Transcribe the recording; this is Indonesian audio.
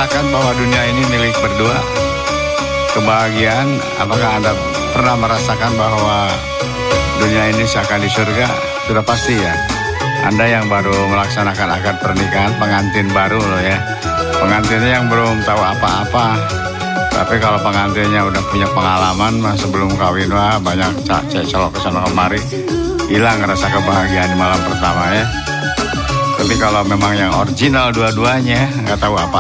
merasakan bahwa dunia ini milik berdua? Kebahagiaan, apakah Anda pernah merasakan bahwa dunia ini seakan di surga? Sudah pasti ya. Anda yang baru melaksanakan akad pernikahan, pengantin baru loh ya. Pengantinnya yang belum tahu apa-apa. Tapi kalau pengantinnya udah punya pengalaman sebelum kawin, wah banyak celok kesana kemari, hilang rasa kebahagiaan di malam pertama ya. Tapi kalau memang yang original dua-duanya nggak tahu apa